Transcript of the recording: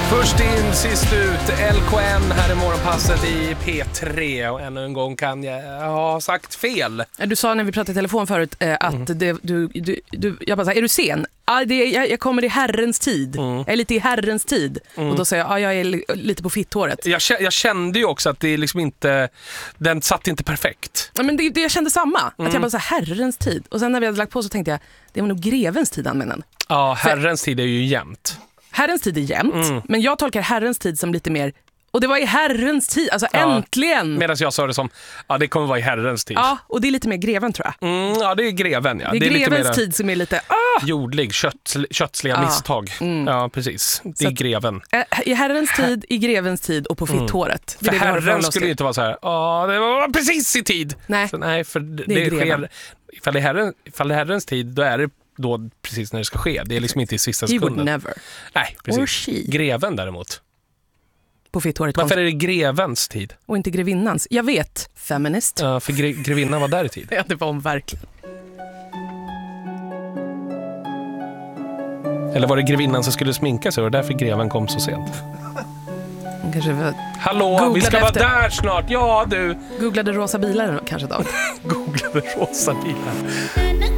Först in, sist ut, LKN här i morgonpasset i P3. Och ännu en gång kan jag ha sagt fel. Du sa när vi pratade i telefon förut att jag bara sa, är du sen? Jag kommer i herrens tid. Jag är lite i herrens tid. Och då säger jag är lite på fitthåret. Jag kände ju också att det liksom inte, den satt inte perfekt. Ja, men jag kände samma. Att jag bara sa herrens tid. Och sen när vi hade lagt på så tänkte jag, det var nog grevens tid använden. Ja, herrens tid är ju jämnt. Herrens tid är jämnt, men jag tolkar herrens tid som lite mer, och det var i herrens tid, alltså äntligen. Medan jag sa det som, det kommer vara i herrens tid. Ja, och det är lite mer greven tror jag. Ja, det är greven, ja. Det är grevens lite mer tid som är lite jordlig, kötsliga misstag. Ja, precis. Det är greven. I herrens tid, i grevens tid och på fitthåret. För herren skulle ju inte vara så här, det var precis i tid. Nej, så, nej för det sker, ifall det är herrens tid, då är det då precis när det ska ske. Det är liksom inte i sista sekunden. He would never. Nej, precis. Greven däremot. På fitthåret. Varför är det grevens tid? Och inte grevinnans? Jag vet. Feminist. Ja, för grevinnan var där i tid. Ja, det var hon verkligen. Eller var det grevinnan som skulle sminka sig och därför greven kom så sent? Kanske var... Hallå, vi ska vara där snart. Ja, du. Googlade rosa bilar kanske då. Googlade rosa bilar.